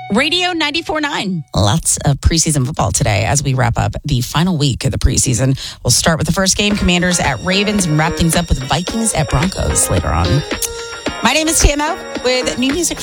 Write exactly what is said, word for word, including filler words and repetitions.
Radio ninety-four point nine. Lots of preseason football today as we wrap up the final week of the preseason. We'll start with the first game, Commanders at Ravens, and wrap things up with Vikings at Broncos later on. My name is T M O with new music